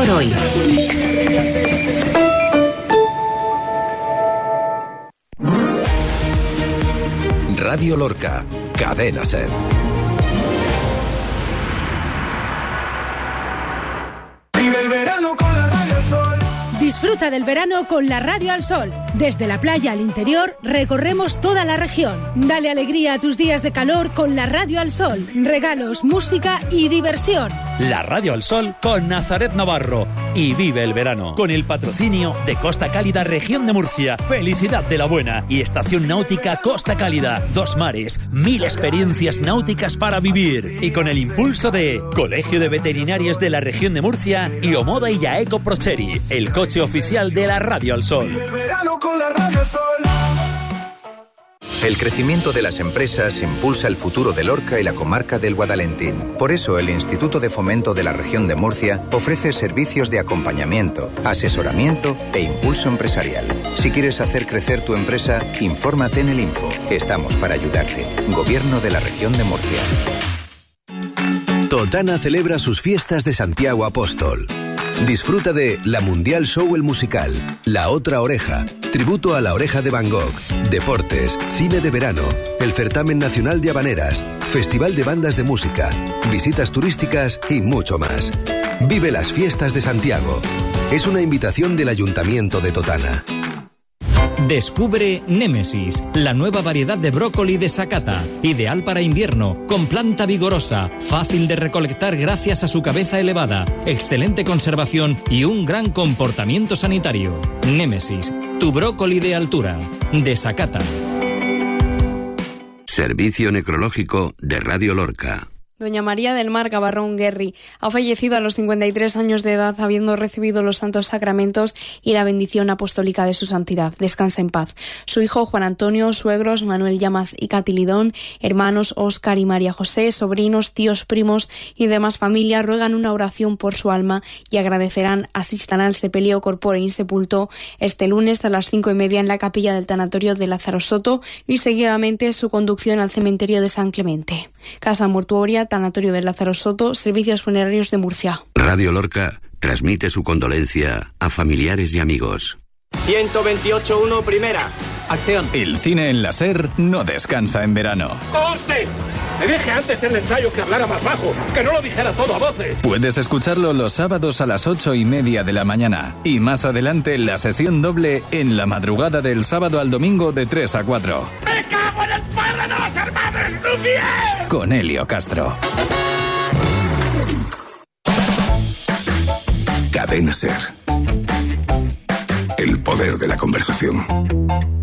por hoy. Radio Lorca, Cadena SER. Vive el verano con la Radio al Sol. Disfruta del verano con la Radio al Sol. Desde la playa al interior, recorremos toda la región. Dale alegría a tus días de calor con la Radio al Sol. Regalos, música y diversión. La Radio al Sol con Nazaret Navarro. Y vive el verano con el patrocinio de Costa Cálida, Región de Murcia, Felicidad de la Buena y Estación Náutica Costa Cálida. 2 mares, 1000 experiencias náuticas para vivir. Y con el impulso de Colegio de Veterinarios de la Región de Murcia y Omoda y Yaeco Procheri, el coche oficial de la Radio al Sol. Vive el verano con la Radio al Sol. El crecimiento de las empresas impulsa el futuro de Lorca y la comarca del Guadalentín. Por eso, el Instituto de Fomento de la Región de Murcia ofrece servicios de acompañamiento, asesoramiento e impulso empresarial. Si quieres hacer crecer tu empresa, infórmate en el Info. Estamos para ayudarte. Gobierno de la Región de Murcia. Totana celebra sus fiestas de Santiago Apóstol. Disfruta de La Mundial Show el Musical, La Otra Oreja, tributo a La Oreja de Van Gogh, deportes, cine de verano, el Certamen Nacional de Habaneras, Festival de Bandas de Música, visitas turísticas y mucho más. Vive las fiestas de Santiago. Es una invitación del Ayuntamiento de Totana. Descubre Némesis, la nueva variedad de brócoli de Sakata, ideal para invierno, con planta vigorosa, fácil de recolectar gracias a su cabeza elevada, excelente conservación y un gran comportamiento sanitario. Némesis, tu brócoli de altura, de Sakata. Servicio Necrológico de Radio Lorca. Doña María del Mar Gabarrón Guerri ha fallecido a los 53 años de edad, habiendo recibido los santos sacramentos y la bendición apostólica de su santidad. Descansa en paz. Su hijo Juan Antonio, suegros Manuel Llamas y Cati Lidón, hermanos Óscar y María José, sobrinos, tíos, primos y demás familia ruegan una oración por su alma y agradecerán asistan al sepelio corpore insepulto este lunes a las 5:30 en la capilla del tanatorio de Lázaro Soto y seguidamente su conducción al cementerio de San Clemente. Casa mortuoria, tanatorio de Lázaro Soto, servicios funerarios de Murcia. Radio Lorca transmite su condolencia a familiares y amigos. 128.1 primera. Acción. El cine en la SER no descansa en verano. ¡Hostia! Te dije antes en el ensayo que hablara más bajo, que no lo dijera todo a voces. Puedes escucharlo los sábados a las 8:30 de la mañana. Y más adelante la sesión doble en la madrugada del sábado al domingo de 3 a 4. ¡Me cago en el padre de los hermanos Lumière! Con Helio Castro. Cadena SER. El poder de la conversación.